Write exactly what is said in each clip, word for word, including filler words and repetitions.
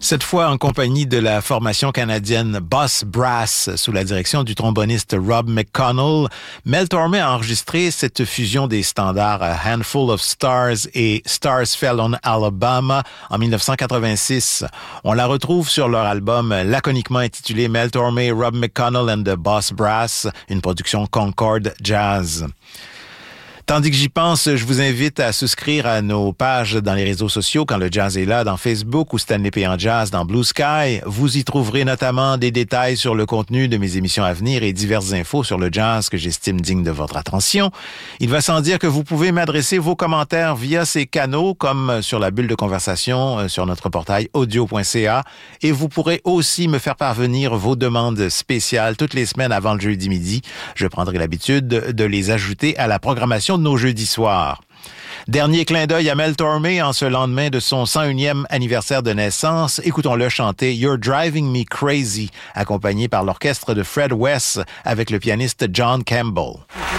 Cette fois en compagnie de la formation canadienne Boss Brass sous la direction du tromboniste Rob McConnell. Mel Tormé a enregistré cette fusion des standards A Handful of Stars et Stars Fell on Alabama en dix-neuf cent quatre-vingt-six. On la retrouve sur leur album laconiquement intitulé Mel Tormé, Rob McConnell and the Boss Brass, une production Concord Jazz. Tandis que j'y pense, je vous invite à souscrire à nos pages dans les réseaux sociaux quand le jazz est là, dans Facebook ou Stanley P. en Jazz dans Blue Sky. Vous y trouverez notamment des détails sur le contenu de mes émissions à venir et diverses infos sur le jazz que j'estime digne de votre attention. Il va sans dire que vous pouvez m'adresser vos commentaires via ces canaux, comme sur la bulle de conversation sur notre portail audio point c a, et vous pourrez aussi me faire parvenir vos demandes spéciales toutes les semaines avant le jeudi midi. Je prendrai l'habitude de les ajouter à la programmation de nos jeudis soirs. Dernier clin d'œil à Mel Tormé en ce lendemain de son cent unième anniversaire de naissance. Écoutons-le chanter You're Driving Me Crazy, accompagné par l'orchestre de Fred West avec le pianiste John Campbell.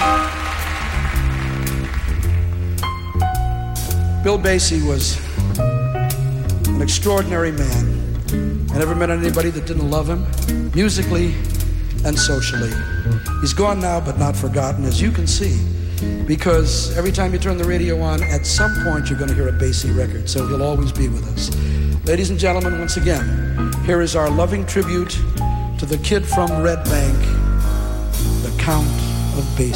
Bill Basie was an extraordinary man. I never met anybody that didn't love him, musically and socially. He's gone now, but not forgotten, as you can see. Because every time you turn the radio on, at some point you're going to hear a Basie record, so he'll always be with us. Ladies and gentlemen, once again, here is our loving tribute to the kid from Red Bank, the Count of Basie.